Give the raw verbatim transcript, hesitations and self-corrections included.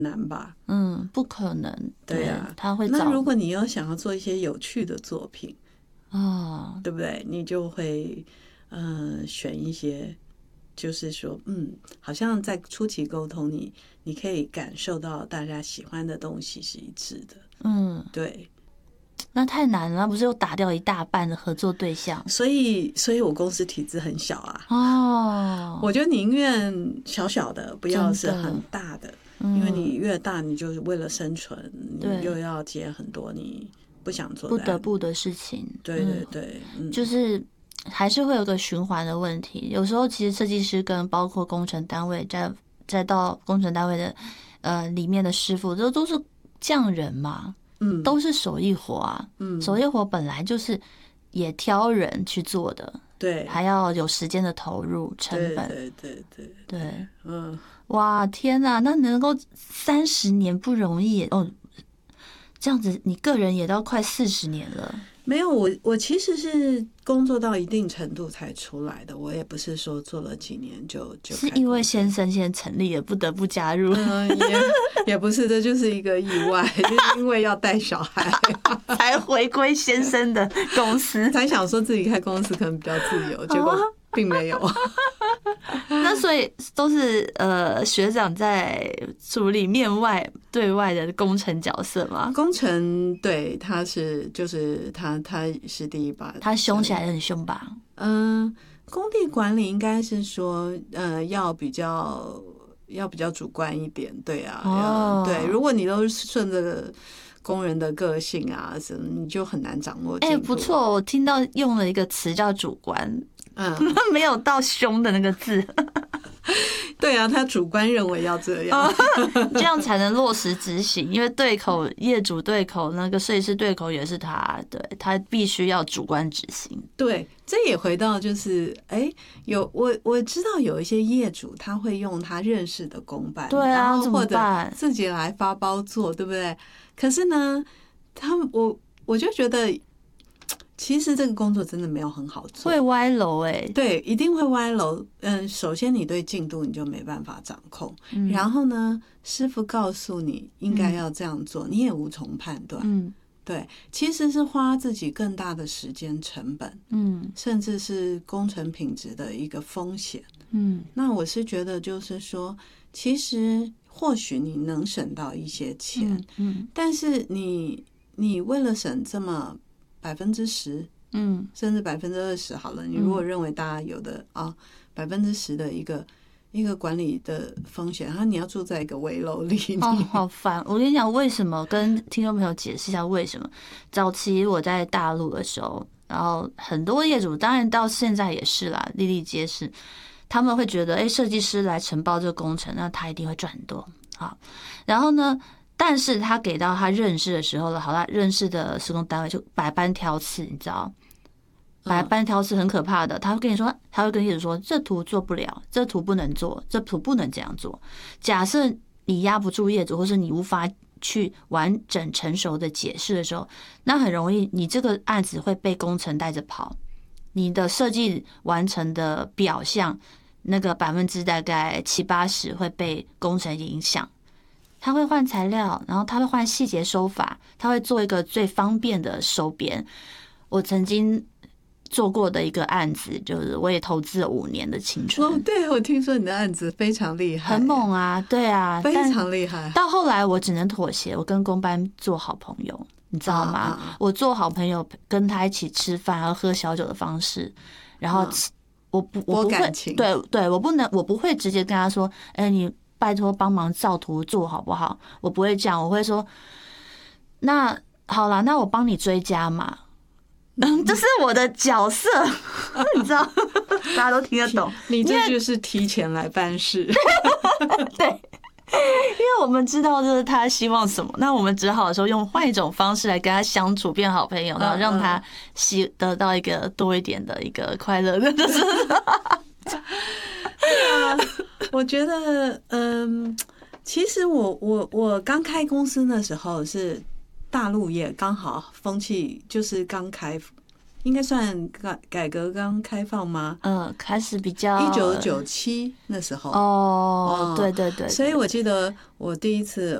难吧？ 嗯，不可能。 对啊， 他会找。 那如果你要想要做一些有趣的作品， 哦， 对不对？你就会呃选一些，就是说，嗯，好像在初期沟通你，你可以感受到大家喜欢的东西是一致的。 嗯， 对。 那太难了，不是又打掉一大半的合作对象？ 所以，所以我公司体制很小啊。 哦， 我就宁愿小小的，不要是很大的，因为你越大，你就是为了生存，你就要接很多你不想做的、 不得不的事情。 对对对， 嗯，就是还是会有个循环的问题。有时候其实设计师跟包括工程单位，再再到工程单位的呃里面的师傅，这都是匠人嘛。嗯，都是手艺活啊，嗯，手艺活本来就是也挑人去做的， 对， 还要有时间的投入成本， 对对对对，对， 嗯， 哇，天哪，那能够三十年不容易哦，这样子你个人也到快四十年了。 没有，我我其实是工作到一定程度才出来的，我也不是说做了几年就就是因为先生先成立了，不得不加入。 嗯，也也不是，这就是一个意外，就是因为要带小孩才回归先生的公司， 才想说自己开公司可能比较自由，结果并没有。 那所以都是呃学长在处理面外对外的工程角色吗？ 工程对他是就是他他是第一把， 他凶起来很凶吧？ 嗯，工地管理应该是说呃要比较要比较主观一点，对啊，哦、对，如果你都是顺着工人的个性啊什么，你就很难掌握进度。 哎、欸，不错，我听到用了一个词叫主观。 嗯， 没有到凶的那个字。 对啊，他主观认为要这样， 这样才能落实执行。因为对口业主对口，那个设计师对口也是他，对他必须要主观执行。 对，这也回到就是，哎，有我我知道有一些业主他会用他认识的工班， 对啊， 然后或者自己来发包做，对不对？可是呢，他我我就觉得。其实这个工作真的没有很好做， 会歪楼哎、欸， 对，一定会歪楼。嗯，首先你对进度你就没办法掌控，嗯、然后呢，师傅告诉你应该要这样做，嗯、你也无从判断。嗯，对，其实是花自己更大的时间成本，嗯，甚至是工程品质的一个风险。嗯，那我是觉得就是说，其实或许你能省到一些钱，嗯，嗯但是你你为了省这么。百分之十，嗯，甚至百分之二十好了。你如果认为大家有的啊，百分之十的一个一个管理的风险，然后你要住在一个危楼里， 哦，好烦！我跟你讲，为什么？跟听众朋友解释一下为什么。早期我在大陆的时候，然后很多业主，当然到现在也是啦，历历皆是。他们会觉得，哎，设计师来承包这个工程，那他一定会赚很多。好，然后呢？但是他给到他认识的时候了，好啦，认识的施工单位就百般挑刺，你知道，百般挑刺很可怕的。他会跟你说，他会跟业主说，这图做不了，这图不能做，这图不能这样做。假设你压不住业主，或是你无法去完整成熟的解释的时候，那很容易你这个案子会被工程带着跑，你的设计完成的表象那个百分之大概七八十会被工程影响。他会换材料，然后他会换细节手法，他会做一个最方便的收编。我曾经做过的一个案子，就是我也投资了五年的青春。 哦，对，我听说你的案子非常厉害， 很猛啊，对啊， 非常厉害。 到后来我只能妥协，我跟工班做好朋友，你知道吗？啊啊我做好朋友，跟他一起吃饭，然后喝小酒的方式，然后我不我不会，对对，我不能，我不会直接跟他说，哎、欸，你。拜托帮忙照图做好不好？我不会这样，我会说，那好啦，那我帮你追加嘛。嗯，这是我的角色，你知道，大家都听得懂。 你这就是提前来办事， 对，因为我们知道就是他希望什么，那我们只好说用换一种方式来跟他相处，变好朋友，然后让他希得到一个多一点的一个快乐的，就是。 对啊，我觉得，嗯，其实我我我刚开公司的时候是大陆也刚好风气就是刚开应该算改改革刚开放吗？ 嗯，开始比较一九九七那时候哦，对对对， 所以我记得我第一次